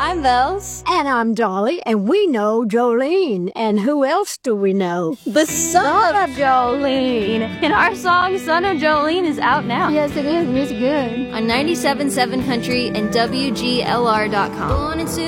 I'm Bells. And I'm Dolly, and we know Jolene. And who else do we know? The son of Jolene. And our song, Son of Jolene, is out now. Yes, it is. It's good. On 97.7 Country and WGLR.com. Born into